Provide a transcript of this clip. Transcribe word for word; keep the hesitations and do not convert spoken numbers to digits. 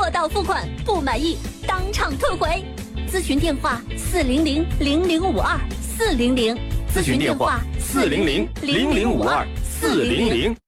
货到付款，不满意当场退回。咨询电话：四零零零零五二四零零。 咨询电话：四零零零零五二四零零。